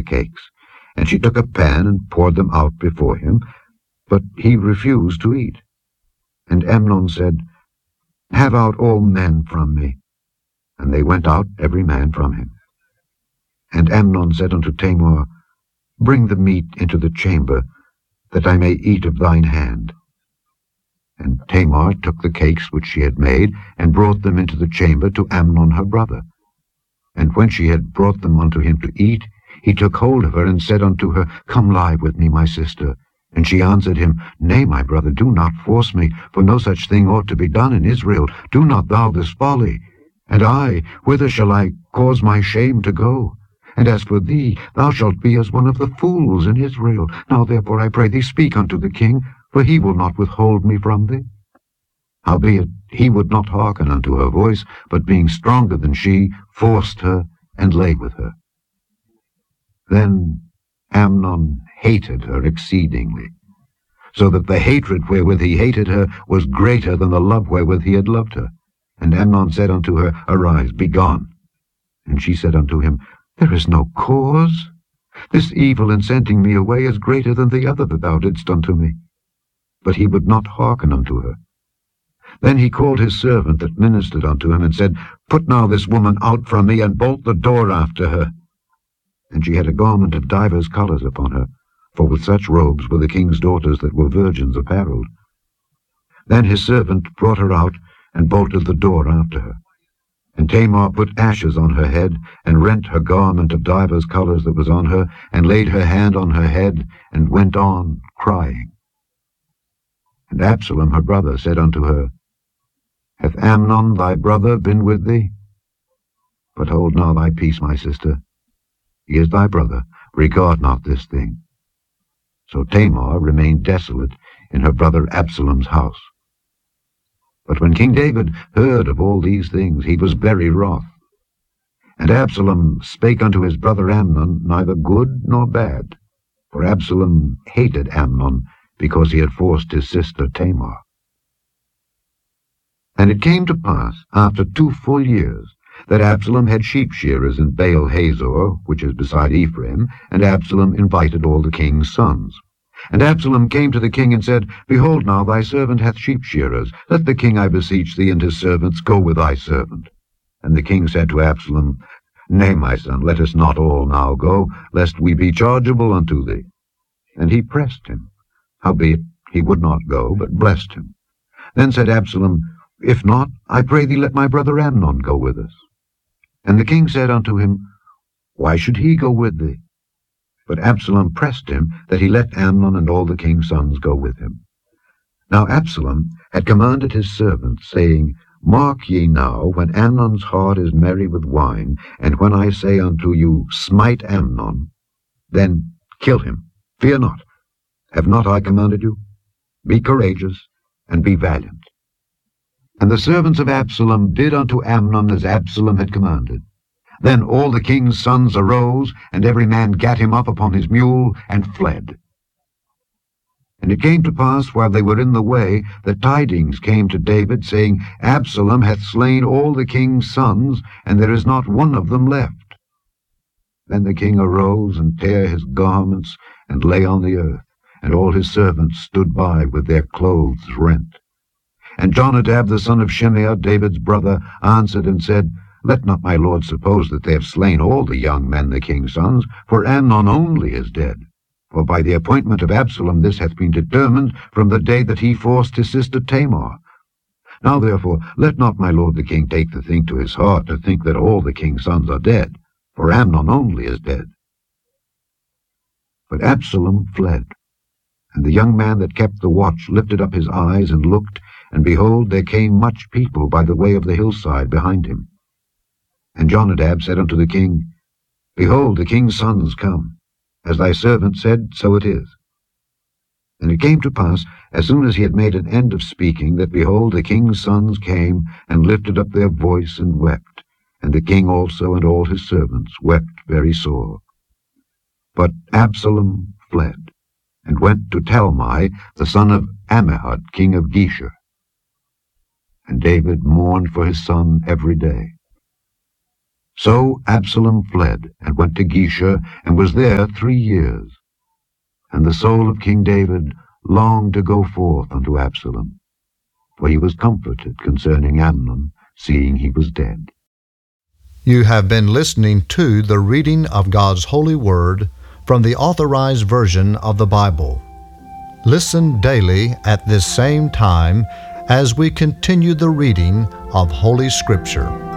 cakes. And she took a pan and poured them out before him, but he refused to eat. And Amnon said, Have out all men from me. And they went out every man from him. And Amnon said unto Tamar, Bring the meat into the chamber, that I may eat of thine hand. And Tamar took the cakes which she had made, and brought them into the chamber to Amnon her brother. And when she had brought them unto him to eat, he took hold of her, and said unto her, Come lie with me, my sister. And she answered him, Nay, my brother, do not force me, for no such thing ought to be done in Israel. Do not thou this folly. And I, whither shall I cause my shame to go? And as for thee, thou shalt be as one of the fools in Israel. Now therefore I pray thee, speak unto the king, for he will not withhold me from thee. Howbeit he would not hearken unto her voice, but being stronger than she, forced her, and lay with her. Then Amnon hated her exceedingly, so that the hatred wherewith he hated her was greater than the love wherewith he had loved her. And Amnon said unto her, Arise, be gone. And she said unto him, There is no cause. This evil in sending me away is greater than the other that thou didst unto me. But he would not hearken unto her. Then he called his servant that ministered unto him, and said, Put now this woman out from me, and bolt the door after her. And she had a garment of divers colours upon her, for with such robes were the king's daughters that were virgins apparelled. Then his servant brought her out, and bolted the door after her. And Tamar put ashes on her head, and rent her garment of divers colours that was on her, and laid her hand on her head, and went on crying. And Absalom her brother said unto her, Hath Amnon thy brother been with thee? But hold now thy peace, my sister. He is thy brother, regard not this thing. So Tamar remained desolate in her brother Absalom's house. But when King David heard of all these things, he was very wroth. And Absalom spake unto his brother Amnon neither good nor bad, for Absalom hated Amnon, because he had forced his sister Tamar. And it came to pass, after 2 full years, that Absalom had sheep shearers in Baal Hazor, which is beside Ephraim, and Absalom invited all the king's sons. And Absalom came to the king and said, Behold now, thy servant hath sheep shearers. Let the king, I beseech thee, and his servants go with thy servant. And the king said to Absalom, Nay, my son, let us not all now go, lest we be chargeable unto thee. And he pressed him. Howbeit he would not go, but blessed him. Then said Absalom, If not, I pray thee let my brother Amnon go with us. And the king said unto him, Why should he go with thee? But Absalom pressed him that he let Amnon and all the king's sons go with him. Now Absalom had commanded his servants, saying, Mark ye now, when Amnon's heart is merry with wine, and when I say unto you, Smite Amnon, then kill him, fear not. Have not I commanded you? Be courageous, and be valiant. And the servants of Absalom did unto Amnon as Absalom had commanded. Then all the king's sons arose, and every man gat him up upon his mule, and fled. And it came to pass, while they were in the way, that tidings came to David, saying, Absalom hath slain all the king's sons, and there is not one of them left. Then the king arose, and tare his garments, and lay on the earth, and all his servants stood by with their clothes rent. And Jonadab the son of Shimeah, David's brother, answered and said, Let not my lord suppose that they have slain all the young men the king's sons, for Amnon only is dead. For by the appointment of Absalom this hath been determined from the day that he forced his sister Tamar. Now therefore let not my lord the king take the thing to his heart, to think that all the king's sons are dead, for Amnon only is dead. But Absalom fled. And the young man that kept the watch lifted up his eyes and looked, and behold, there came much people by the way of the hillside behind him. And Jonadab said unto the king, Behold, the king's sons come. As thy servant said, so it is. And it came to pass, as soon as he had made an end of speaking, that, behold, the king's sons came, and lifted up their voice, and wept. And the king also and all his servants wept very sore. But Absalom fled, and went to Talmai, the son of Ammihud, king of Geshur. And David mourned for his son every day. So Absalom fled, and went to Geshur, and was there 3 years. And the soul of King David longed to go forth unto Absalom, for he was comforted concerning Amnon, seeing he was dead. You have been listening to the reading of God's holy word from the Authorized Version of the Bible. Listen daily at this same time as we continue the reading of Holy Scripture.